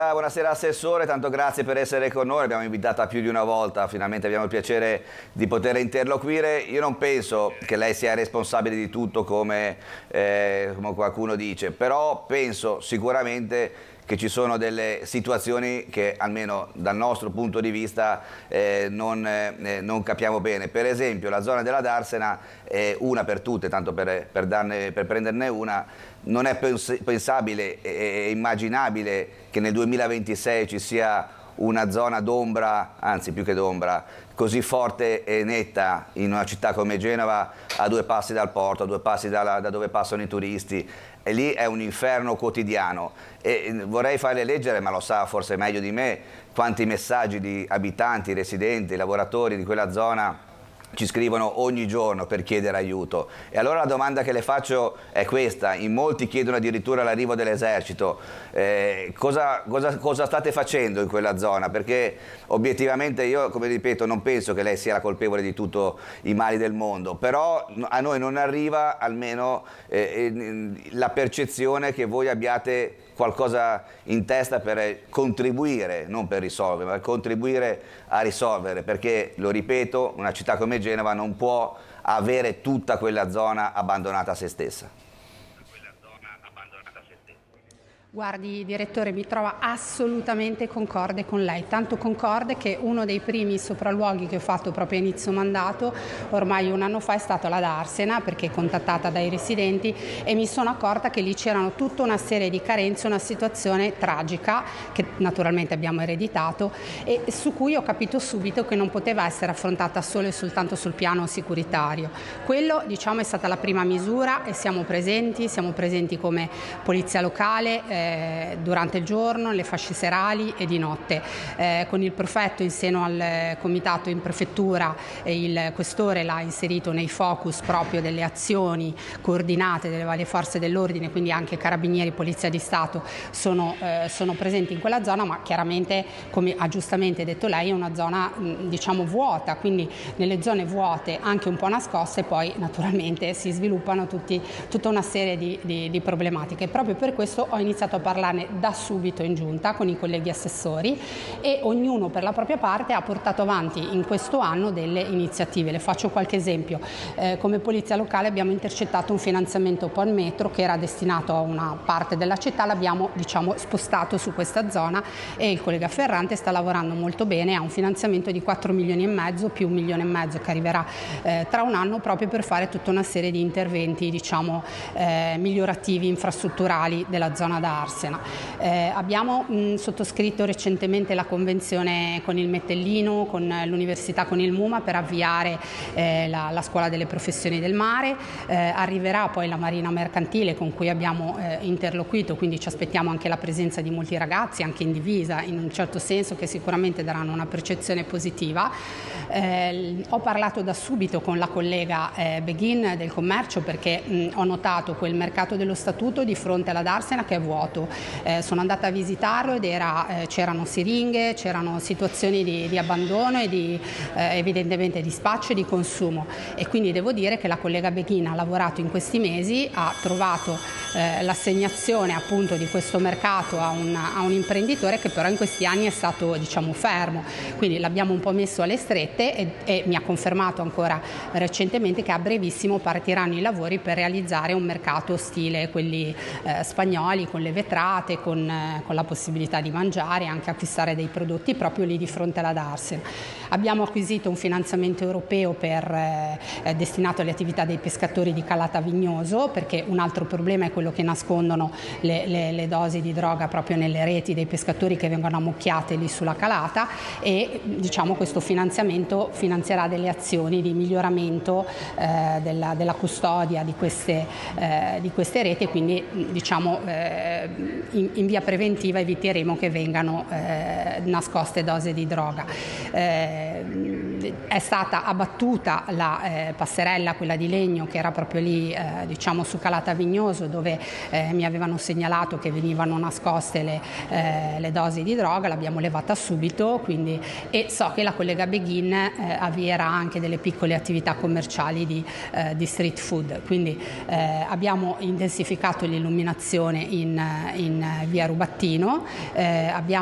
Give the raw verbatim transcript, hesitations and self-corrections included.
Buonasera Assessore, tanto grazie per essere con noi, l'abbiamo invitata più di una volta, finalmente abbiamo il piacere di poter interloquire. Io non penso che lei sia responsabile di tutto come, eh, come qualcuno dice, però penso sicuramente che ci sono delle situazioni che almeno dal nostro punto di vista eh, non, eh, non capiamo bene. Per esempio la zona della Darsena è una per tutte, tanto per, per, darne, per prenderne una, non è pens pensabile e immaginabile che nel duemilaventisei ci sia una zona d'ombra, anzi più che d'ombra, così forte e netta in una città come Genova, a due passi dal porto, a due passi dalla, da dove passano i turisti. E lì è un inferno quotidiano e vorrei farle leggere, ma lo sa forse meglio di me, quanti messaggi di abitanti, residenti, lavoratori di quella zona ci scrivono ogni giorno per chiedere aiuto. E allora la domanda che le faccio è questa: in molti chiedono addirittura l'arrivo dell'esercito. Eh, cosa, cosa, cosa state facendo in quella zona? Perché obiettivamente io, come ripeto, non penso che lei sia la colpevole di tutti i mali del mondo, però a noi non arriva almeno eh, la percezione che voi abbiate qualcosa in testa per contribuire, non per risolvere, ma per contribuire a risolvere, perché, lo ripeto, una città come Genova non può avere tutta quella zona abbandonata a se stessa. Guardi, direttore, mi trova assolutamente concorde con lei, tanto concorde che uno dei primi sopralluoghi che ho fatto proprio a inizio mandato, ormai un anno fa, è stato la Darsena, perché contattata dai residenti, e mi sono accorta che lì c'erano tutta una serie di carenze, una situazione tragica che naturalmente abbiamo ereditato e su cui ho capito subito che non poteva essere affrontata solo e soltanto sul piano sicuritario. Quello, diciamo, è stata la prima misura e siamo presenti, siamo presenti come polizia locale, eh, durante il giorno, le fasce serali e di notte. Eh, con il prefetto in seno al comitato in prefettura, eh, il questore l'ha inserito nei focus proprio delle azioni coordinate delle varie forze dell'ordine, quindi anche carabinieri, polizia di Stato sono, eh, sono presenti in quella zona, ma chiaramente, come ha giustamente detto lei, è una zona mh, diciamo vuota, quindi nelle zone vuote, anche un po' nascoste, poi naturalmente si sviluppano tutti, tutta una serie di, di, di problematiche. Proprio per questo ho iniziato a parlarne da subito in giunta con i colleghi assessori e ognuno per la propria parte ha portato avanti in questo anno delle iniziative. Le faccio qualche esempio. Eh, come polizia locale abbiamo intercettato un finanziamento per il metro che era destinato a una parte della città, l'abbiamo diciamo spostato su questa zona e il collega Ferrante sta lavorando molto bene, ha un finanziamento di quattro milioni e mezzo più un milione e mezzo che arriverà eh, tra un anno, proprio per fare tutta una serie di interventi diciamo eh, migliorativi infrastrutturali della zona da Darsena. Eh, abbiamo mh, sottoscritto recentemente la convenzione con il Mettellino, con l'Università, con il MUMA per avviare eh, la, la scuola delle professioni del mare. Eh, arriverà poi la Marina Mercantile con cui abbiamo eh, interloquito, quindi ci aspettiamo anche la presenza di molti ragazzi, anche in divisa, in un certo senso, che sicuramente daranno una percezione positiva. Eh, ho parlato da subito con la collega eh, Beghin del commercio perché mh, ho notato quel mercato dello statuto di fronte alla Darsena che è vuoto. Eh, sono andata a visitarlo ed eh, c'erano siringhe, c'erano situazioni di, di abbandono e di, eh, evidentemente di spaccio e di consumo, e quindi devo dire che la collega Beghin ha lavorato in questi mesi, ha trovato eh, l'assegnazione appunto di questo mercato a un, a un imprenditore che però in questi anni è stato diciamo fermo, quindi l'abbiamo un po' messo alle strette e, e mi ha confermato ancora recentemente che a brevissimo partiranno i lavori per realizzare un mercato stile quelli eh, spagnoli, con le vetrate, con, eh, con la possibilità di mangiare e anche acquistare dei prodotti proprio lì di fronte alla Darsena. Abbiamo acquisito un finanziamento europeo per, eh, destinato alle attività dei pescatori di Calata Vignoso, perché un altro problema è quello che nascondono le, le, le dosi di droga proprio nelle reti dei pescatori che vengono ammucchiate lì sulla calata, e diciamo questo finanziamento finanzierà delle azioni di miglioramento eh, della, della custodia di queste, eh, di queste reti, e quindi diciamo eh, In, in via preventiva eviteremo che vengano eh, nascoste dosi di droga. Eh, è stata abbattuta la eh, passerella, quella di legno che era proprio lì eh, diciamo su Calata Vignoso, dove eh, mi avevano segnalato che venivano nascoste le, eh, le dosi di droga. L'abbiamo levata subito, quindi, e so che la collega Beghin eh, avvierà anche delle piccole attività commerciali di, eh, di street food, quindi eh, abbiamo intensificato l'illuminazione in, in via Rubattino, eh, abbiamo